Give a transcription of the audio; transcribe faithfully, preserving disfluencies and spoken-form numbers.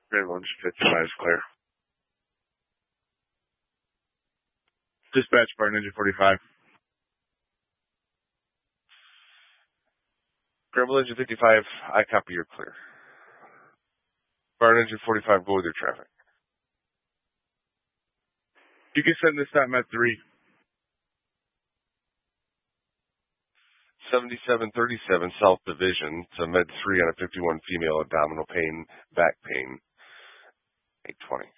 Red Lunch fifty-five is clear. Dispatch Bar Ninja forty-five. Grandma Ninja fifty-five, I copy, you're clear. Bar Ninja forty-five, go with your traffic. You can send this time at three. seventy-seven thirty-seven South Division to Med three on a fifty-one female abdominal pain, back pain, eight twenty.